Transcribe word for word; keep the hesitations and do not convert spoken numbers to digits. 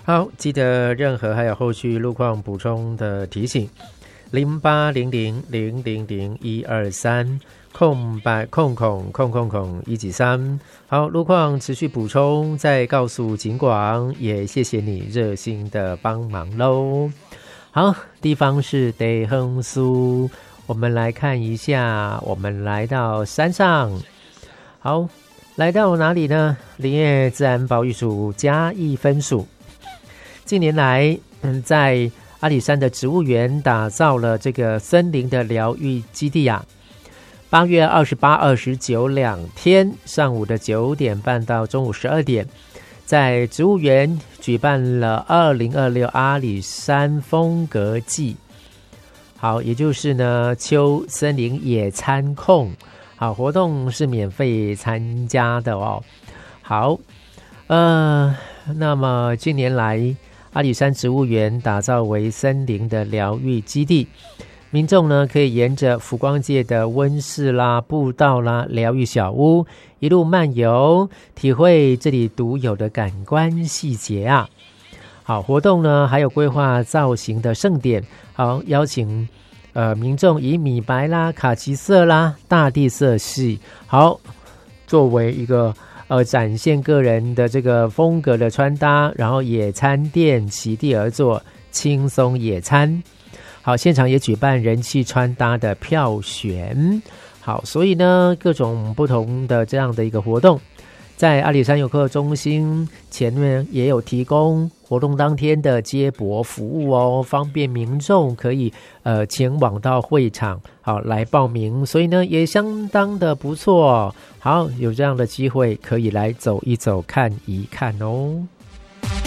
好，记得任何还有后续路况补充的提醒，零八零零零零零一二三空白空空空空空一几三。好，路况持续补充，再告诉警广，也谢谢你热心的帮忙喽。好，地方是地横苏，我们来看一下，我们来到山上。好，来到哪里呢？林业自然保育署嘉义分署近年来，嗯，在阿里山的植物园打造了这个森林的疗愈基地啊。八月二十八、二十九两天，上午的九点半到中午十二点，在植物园举办了二零二六阿里山风格季。好，也就是呢秋森林野餐控。好，活动是免费参加的哦。好，呃，那么近年来，阿里山植物园打造为森林的疗愈基地，民众呢可以沿着福光界的温室啦、步道啦、疗愈小屋一路漫游，体会这里独有的感官细节啊。好，活动呢还有规划造型的盛典，好，邀请呃，民众以米白啦、卡其色啦、大地色系，好，作为一个呃展现个人的这个风格的穿搭，然后野餐垫席地而坐，轻松野餐。好，现场也举办人气穿搭的票选。好，所以呢，各种不同的这样的一个活动，在阿里山游客中心前面也有提供活动当天的接驳服务哦，方便民众可以呃前往到会场好来报名，所以呢也相当的不错。好，有这样的机会可以来走一走看一看哦。